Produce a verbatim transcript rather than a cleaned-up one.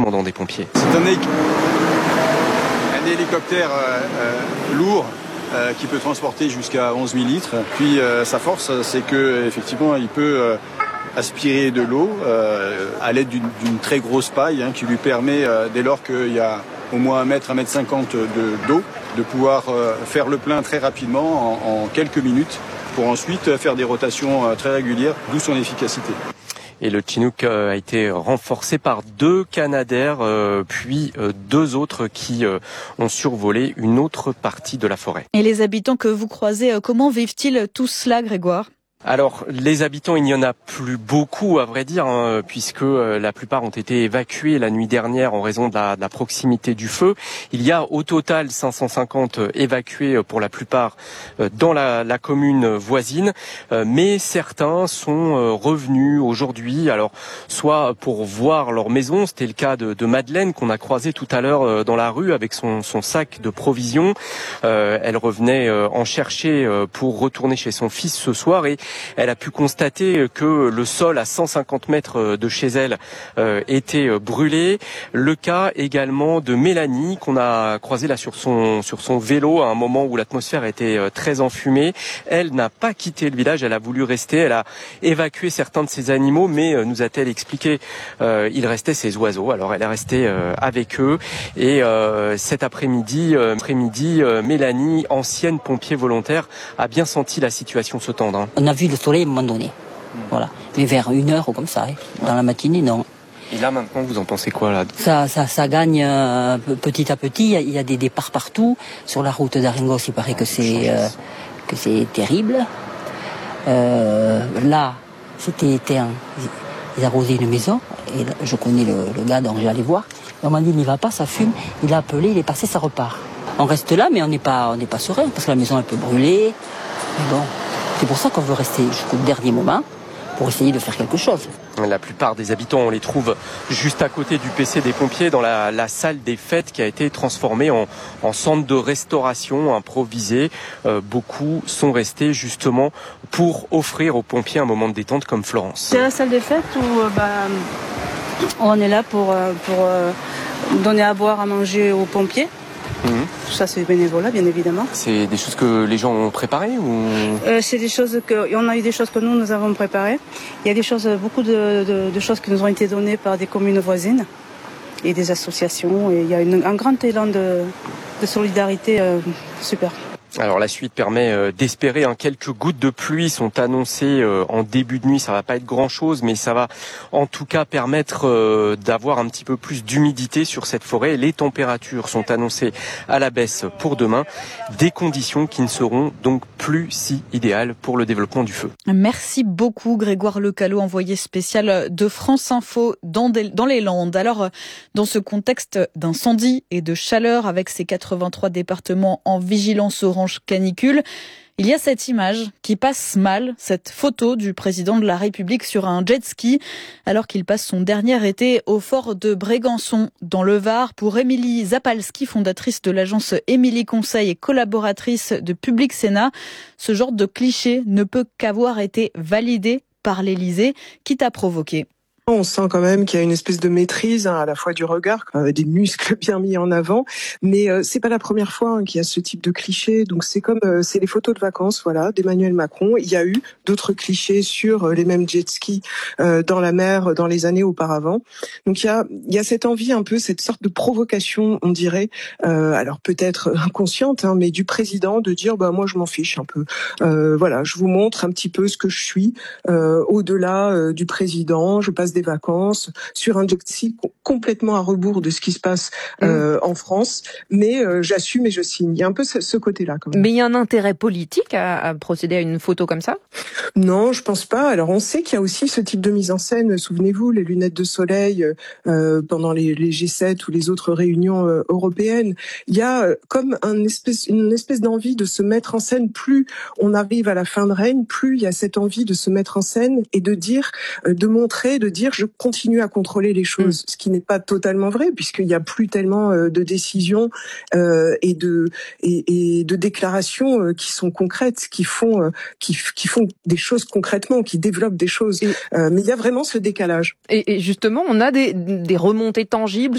commandant des pompiers. C'est un, hé- un hélicoptère euh, euh, lourd euh, qui peut transporter jusqu'à onze mille litres. Puis euh, sa force, c'est qu'effectivement, il peut euh, aspirer de l'eau euh, à l'aide d'une, d'une très grosse paille hein, qui lui permet, euh, dès lors qu'il y a au moins un mètre, un mètre cinquante de, d'eau, de pouvoir euh, faire le plein très rapidement en, en quelques minutes pour ensuite faire des rotations euh, très régulières, d'où son efficacité. Et le Chinook a été renforcé par deux Canadair, euh, puis euh, deux autres qui euh, ont survolé une autre partie de la forêt. Et les habitants que vous croisez, comment vivent-ils tout cela, Grégoire ? Alors, les habitants, il n'y en a plus beaucoup, à vrai dire, hein, puisque euh, la plupart ont été évacués la nuit dernière en raison de la, de la proximité du feu. Il y a au total cinq cent cinquante évacués pour la plupart euh, dans la, la commune voisine, euh, mais certains sont euh, revenus aujourd'hui, alors soit pour voir leur maison, c'était le cas de, de Madeleine qu'on a croisée tout à l'heure euh, dans la rue avec son, son sac de provisions. Euh, elle revenait euh, en chercher euh, pour retourner chez son fils ce soir et elle a pu constater que le sol à cent cinquante mètres de chez elle euh, était brûlé. Le cas également de Mélanie qu'on a croisé là sur son sur son vélo à un moment où l'atmosphère était très enfumée. Elle n'a pas quitté le village, elle a voulu rester, elle a évacué certains de ses animaux, mais nous a-t-elle expliqué euh, il restait ses oiseaux. Alors elle est restée euh, avec eux et euh, cet après-midi, euh, après-midi, euh, Mélanie, ancienne pompier volontaire, a bien senti la situation se tendre. Hein. On a vu le soleil à un moment donné, voilà. Mais vers une heure ou comme ça, hein. Dans la matinée, non. Et là maintenant, vous en pensez quoi là ? Ça, ça, ça gagne euh, petit à petit. Il y a des départs partout. Sur la route d'Aringos, il paraît que c'est euh, que c'est terrible. Euh, là, c'était éteint. Ils arrosaient une maison. Et là, je connais le, le gars, donc j'allais voir. Et on m'a dit, n'y va pas, ça fume. Il a appelé, il est passé, ça repart. On reste là, mais on n'est pas, on n'est pas serein parce que la maison elle peut brûler. Mais bon. C'est pour ça qu'on veut rester jusqu'au dernier moment pour essayer de faire quelque chose. La plupart des habitants, on les trouve juste à côté du P C des pompiers, dans la, la salle des fêtes qui a été transformée en, en centre de restauration improvisé. Euh, beaucoup sont restés justement pour offrir aux pompiers un moment de détente comme Florence. C'est la salle des fêtes où euh, bah, on est là pour, pour euh, donner à boire, à manger aux pompiers. Mmh. Tout ça, c'est bénévolat, bien évidemment. C'est des choses que les gens ont préparées ou euh, C'est des choses que, on a eu des choses que nous, nous avons préparées. Il y a des choses, beaucoup de, de, de choses qui nous ont été données par des communes voisines et des associations. Et il y a une, un grand élan de, de solidarité euh, super. Alors la suite permet euh, d'espérer, hein, quelques gouttes de pluie sont annoncées euh, en début de nuit. Ça va pas être grand chose, mais ça va en tout cas permettre euh, d'avoir un petit peu plus d'humidité sur cette forêt. Les températures sont annoncées à la baisse pour demain, des conditions qui ne seront donc plus si idéales pour le développement du feu. Merci beaucoup Grégoire Lecallot, envoyé spécial de France Info dans, des, dans les Landes. Alors dans ce contexte d'incendie et de chaleur avec ces quatre-vingt-trois départements en vigilance orange canicule, il y a cette image qui passe mal, cette photo du président de la République sur un jet ski alors qu'il passe son dernier été au fort de Brégançon dans le Var. Pour Émilie Zapalski, fondatrice de l'agence Émilie Conseil et collaboratrice de Public Sénat, ce genre de cliché ne peut qu'avoir été validé par l'Élysée, quitte à provoquer. On sent quand même qu'il y a une espèce de maîtrise, hein, à la fois du regard, euh, des muscles bien mis en avant, mais euh, c'est pas la première fois hein, qu'il y a ce type de cliché. Donc c'est comme euh, c'est les photos de vacances, voilà, d'Emmanuel Macron. Il y a eu d'autres clichés sur euh, les mêmes jet skis euh, dans la mer euh, dans les années auparavant. Donc il y a il y a cette envie un peu, cette sorte de provocation, on dirait, euh, alors peut-être inconsciente, hein, mais du président de dire bah moi je m'en fiche un peu. Euh, voilà, je vous montre un petit peu ce que je suis euh, au-delà euh, du président. Je passe des vacances sur un jet ski complètement à rebours de ce qui se passe euh, mmh. en France, mais euh, j'assume et je signe. Il y a un peu ce, ce côté-là quand même. Mais il y a un intérêt politique à, à procéder à une photo comme ça ? Non, je pense pas. Alors on sait qu'il y a aussi ce type de mise en scène. Souvenez-vous, les lunettes de soleil euh, pendant les, les G sept ou les autres réunions euh, européennes. Il y a euh, comme un espèce, une espèce d'envie de se mettre en scène. Plus on arrive à la fin de règne, plus il y a cette envie de se mettre en scène et de dire, euh, de montrer, de dire je continue à contrôler les choses, mmh. ce qui n'est pas totalement vrai puisqu'il n'y a plus tellement euh, de décisions euh, et de et, et de déclarations euh, qui sont concrètes, qui font euh, qui, qui font des choses concrètement, qui développent des choses. Et, euh, mais il y a vraiment ce décalage. Et, et justement, on a des, des remontées tangibles